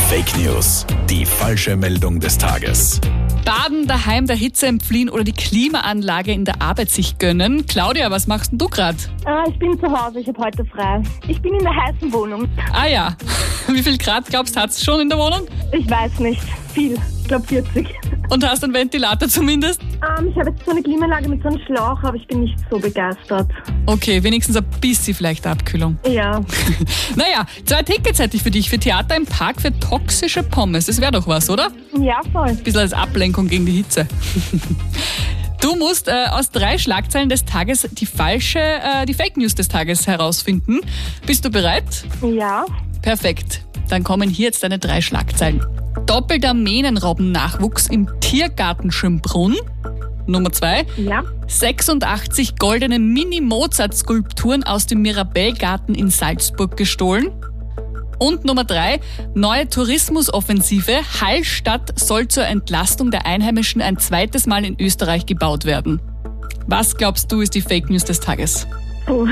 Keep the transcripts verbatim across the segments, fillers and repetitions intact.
Fake News, die falsche Meldung des Tages. Baden, daheim der Hitze entfliehen oder die Klimaanlage in der Arbeit sich gönnen. Claudia, was machst denn du gerade? Äh, ich bin zu Hause, ich habe heute frei. Ich bin in der heißen Wohnung. Ah ja, wie viel Grad glaubst du, hat es schon in der Wohnung? Ich weiß nicht, viel. Ich glaube vierzig. Und hast einen Ventilator zumindest? Ähm, ich habe jetzt so eine Klimaanlage mit so einem Schlauch, aber ich bin nicht so begeistert. Okay, wenigstens ein bisschen vielleicht Abkühlung. Ja. Naja, zwei Tickets hätte ich für dich für Theater im Park für toxische Pommes. Das wäre doch was, oder? Ja, voll. Ein bisschen als Ablenkung gegen die Hitze. Du musst äh, aus drei Schlagzeilen des Tages die falsche, äh, die Fake News des Tages herausfinden. Bist du bereit? Ja. Perfekt. Dann kommen hier jetzt deine drei Schlagzeilen. Doppelter Mähnenrobbennachwuchs im Tiergarten Schönbrunn. Nummer zwei. Ja. sechsundachtzig goldene Mini-Mozart-Skulpturen aus dem Mirabellgarten in Salzburg gestohlen. Und Nummer drei. Neue Tourismusoffensive. Hallstatt soll zur Entlastung der Einheimischen ein zweites Mal in Österreich gebaut werden. Was glaubst du ist die Fake News des Tages? Puh.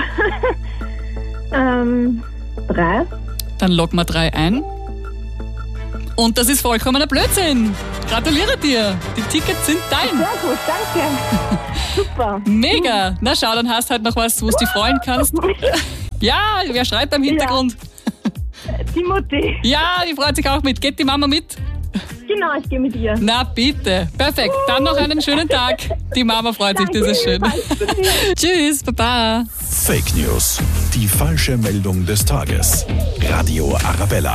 ähm, drei. Dann loggen wir drei ein. Und das ist vollkommener Blödsinn. Gratuliere dir. Die Tickets sind dein. Sehr gut, danke. Super. Mega. Na schau, dann hast du halt noch was, wo du dich freuen kannst. Ja, wer schreit am Hintergrund? Die Mutti. Ja, die freut sich auch mit. Geht die Mama mit? Genau, ich gehe mit ihr. Na bitte. Perfekt. Dann noch einen schönen Tag. Die Mama freut sich, das ist schön. Tschüss, Baba. Fake News, die falsche Meldung des Tages. Radio Arabella.